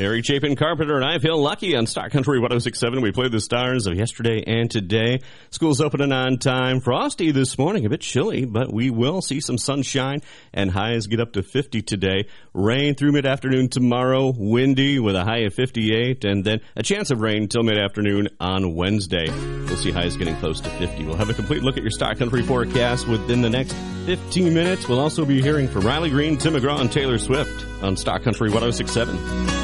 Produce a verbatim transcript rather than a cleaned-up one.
Eric Chapin Carpenter and I feel lucky on Star Country one oh six point seven. We played the stars of yesterday and today. School's opening on time. Frosty this morning, a bit chilly, but we will see some sunshine and highs get up to fifty today. Rain through mid-afternoon tomorrow, windy with a high of fifty-eight, and then a chance of rain till mid-afternoon on Wednesday. We'll see highs getting close to fifty. We'll have a complete look at your Star Country forecast within the next fifteen minutes. We'll also be hearing from Riley Green, Tim McGraw, and Taylor Swift on Star Country one oh six point seven.